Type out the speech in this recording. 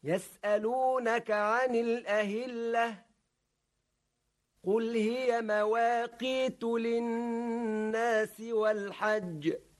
يسألونك عن الأهلة قل هي مواقيت للناس والحج